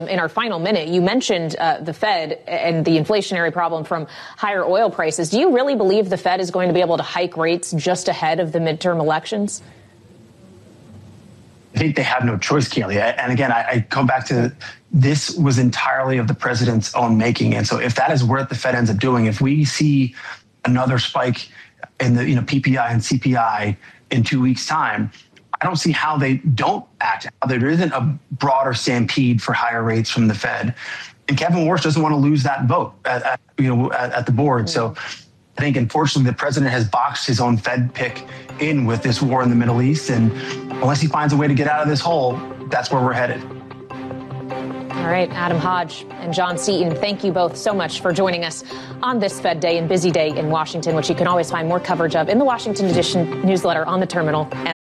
In our final minute, you mentioned the Fed and the inflationary problem from higher oil prices. Do you really believe the Fed is going to be able to hike rates just ahead of the midterm elections? I think they have no choice, Kayleigh. And again, I come back to this was entirely of the president's own making. And so if that is what the Fed ends up doing, if we see another spike in the PPI and CPI in 2 weeks' time, I don't see how they don't act. There isn't a broader stampede for higher rates from the Fed. And Kevin Warsh doesn't want to lose that vote at the board. So I think, unfortunately, the president has boxed his own Fed pick in with this war in the Middle East. And unless he finds a way to get out of this hole, that's where we're headed. All right, Adam Hodge and John Seaton, thank you both so much for joining us on this Fed Day and busy day in Washington, which you can always find more coverage of in the Washington Edition newsletter on the terminal.